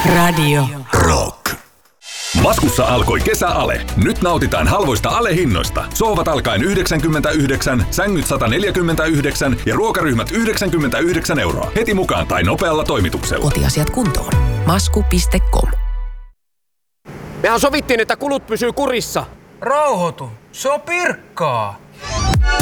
Radio Rock. Maskussa alkoi kesäale. Nyt nautitaan halvoista alehinnoista. Sohvat alkaen 99, sängyt 149 ja ruokaryhmät 99 €. Heti mukaan tai nopealla toimituksella. Kotiasiat kuntoon. Masku.com. Mehän sovittiin, että kulut pysyy kurissa. Rauhoitu. Se on Pirkkaa.